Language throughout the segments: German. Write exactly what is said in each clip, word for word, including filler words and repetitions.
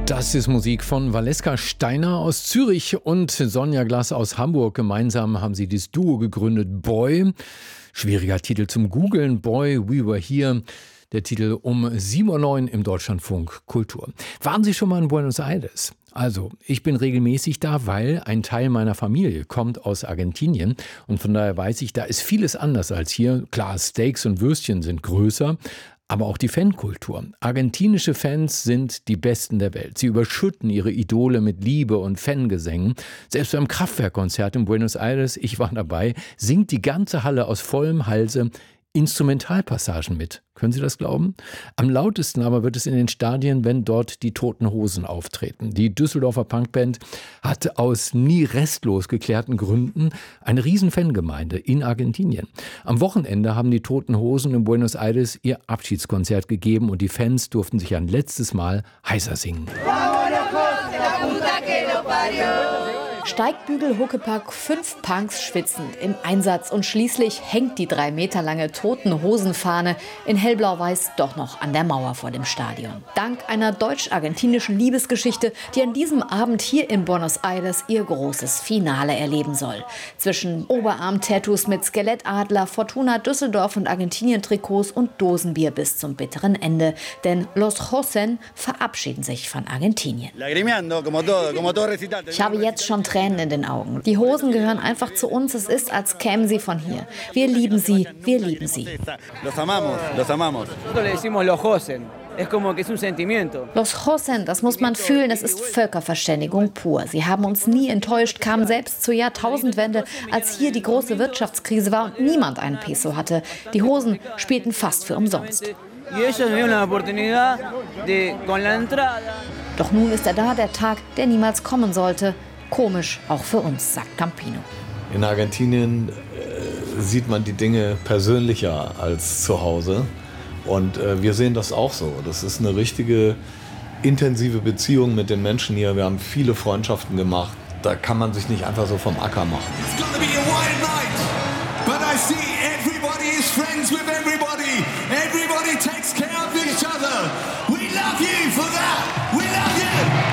Das ist Musik von Valeska Steiner aus Zürich und Sonja Glass aus Hamburg. Gemeinsam haben sie das Duo gegründet, Boy. Schwieriger Titel zum Googlen, Boy, We Were Here. Der Titel um sieben Uhr neun im Deutschlandfunk Kultur. Waren Sie schon mal in Buenos Aires? Also, ich bin regelmäßig da, weil ein Teil meiner Familie kommt aus Argentinien und von daher weiß ich, da ist vieles anders als hier. Klar, Steaks und Würstchen sind größer, aber auch die Fankultur. Argentinische Fans sind die Besten der Welt. Sie überschütten ihre Idole mit Liebe und Fangesängen. Selbst beim Kraftwerkkonzert in Buenos Aires, ich war dabei, singt die ganze Halle aus vollem Halse Instrumentalpassagen mit. Können Sie das glauben? Am lautesten aber wird es in den Stadien, wenn dort die Toten Hosen auftreten. Die Düsseldorfer Punkband hat aus nie restlos geklärten Gründen eine riesen Fangemeinde in Argentinien. Am Wochenende haben die Toten Hosen in Buenos Aires ihr Abschiedskonzert gegeben und die Fans durften sich ein letztes Mal heiser singen. Steigbügel, Huckepack, fünf Punks schwitzend im Einsatz und schließlich hängt die drei Meter lange Toten-Hosen-Fahne in hellblau-weiß doch noch an der Mauer vor dem Stadion. Dank einer deutsch-argentinischen Liebesgeschichte, die an diesem Abend hier in Buenos Aires ihr großes Finale erleben soll. Zwischen Oberarm-Tattoos mit Skelettadler, Fortuna Düsseldorf und Argentinien-Trikots und Dosenbier bis zum bitteren Ende. Denn Los Hosen verabschieden sich von Argentinien. Ich habe jetzt schon Tränen in den Augen. Die Hosen gehören einfach zu uns. Es ist, als kämen sie von hier. Wir lieben sie, wir lieben sie. Los amamos, los amamos. Los Hosen, das muss man fühlen, es ist Völkerverständigung pur. Sie haben uns nie enttäuscht, kamen selbst zur Jahrtausendwende, als hier die große Wirtschaftskrise war und niemand einen Peso hatte. Die Hosen spielten fast für umsonst. Doch nun ist er da, der Tag, der niemals kommen sollte. Komisch, auch für uns, sagt Campino. In Argentinien äh, sieht man die Dinge persönlicher als zu Hause. Und äh, wir sehen das auch so. Das ist eine richtige intensive Beziehung mit den Menschen hier. Wir haben viele Freundschaften gemacht. Da kann man sich nicht einfach so vom Acker machen. It's gonna be a wild night, but I see everybody is friends with everybody. Everybody takes care of each other. We love you for that. We love you.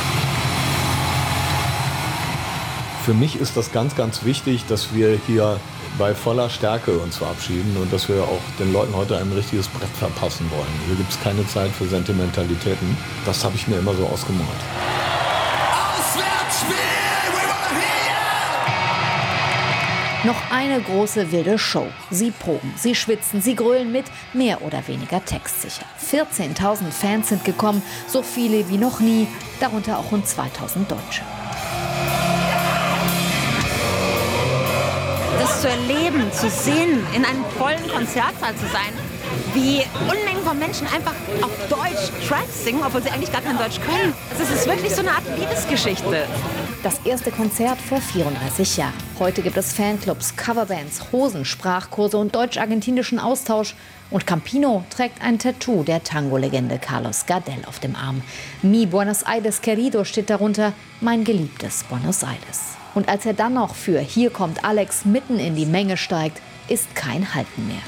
Für mich ist das ganz, ganz wichtig, dass wir hier bei voller Stärke uns verabschieden und dass wir auch den Leuten heute ein richtiges Brett verpassen wollen. Hier gibt es keine Zeit für Sentimentalitäten. Das habe ich mir immer so ausgemalt. Noch eine große wilde Show. Sie proben, sie schwitzen, sie grölen mit, mehr oder weniger textsicher. vierzehntausend Fans sind gekommen, so viele wie noch nie, darunter auch rund zweitausend Deutsche. Das zu erleben, zu sehen, in einem vollen Konzertsaal zu sein, wie Unmengen von Menschen einfach auf Deutsch Tracks singen, obwohl sie eigentlich gar kein Deutsch können. Es ist wirklich so eine Art Liebesgeschichte. Das erste Konzert vor vierunddreißig Jahren. Heute gibt es Fanclubs, Coverbands, Hosen, Sprachkurse und deutsch-argentinischen Austausch. Und Campino trägt ein Tattoo der Tango-Legende Carlos Gardel auf dem Arm. Mi Buenos Aires querido steht darunter, mein geliebtes Buenos Aires. Und als er dann noch für Hier kommt Alex mitten in die Menge steigt, ist kein Halten mehr.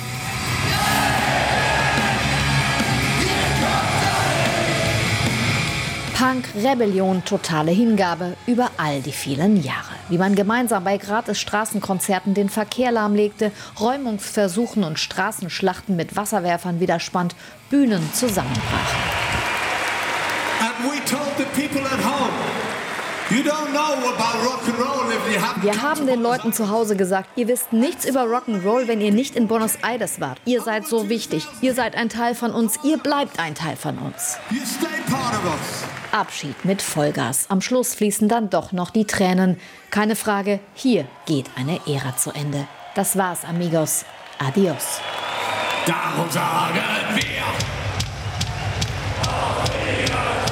Punk, Rebellion, totale Hingabe über all die vielen Jahre. Wie man gemeinsam bei Gratis-Straßenkonzerten den Verkehr lahmlegte, Räumungsversuchen und Straßenschlachten mit Wasserwerfern widerspannt, Bühnen zusammenbrachen. And we told the people at home, you don't know about rock and roll if you haven't. Wir haben den Leuten zu Hause gesagt, ihr wisst nichts über Rock'n'Roll, wenn ihr nicht in Buenos Aires wart. Ihr seid so wichtig, ihr seid ein Teil von uns, ihr bleibt ein Teil von uns. You stay part of us. Abschied mit Vollgas. Am Schluss fließen dann doch noch die Tränen. Keine Frage, hier geht eine Ära zu Ende. Das war's, amigos. Adios. Darum sagen wir.